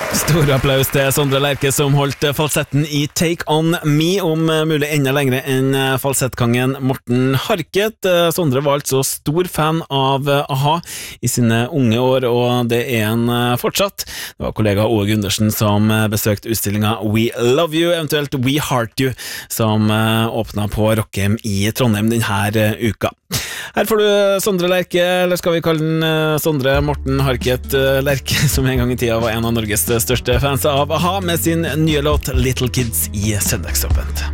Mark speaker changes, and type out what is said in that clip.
Speaker 1: Stor applaus til Sondre Lerche som holdt falsetten i Take On Me, om mulig enda lengre enn falsettkongen Morten Harket. Sondre var altså stor fan av a-ha i sine unge år, og det er han fortsatt. Det var kollega Åge Gundersen som besøkte utstillingen We Love You, eventuelt We Heart You, som åpnet på Rockheim i Trondheim denne uka. Her får du Sondre Lerche, eller skal vi kalle den Sondre Morten Harket Lerche, som en gang i tida var en av Norges største fans av a-ha, med sin nye låt Little Kids i Søndagsåpent.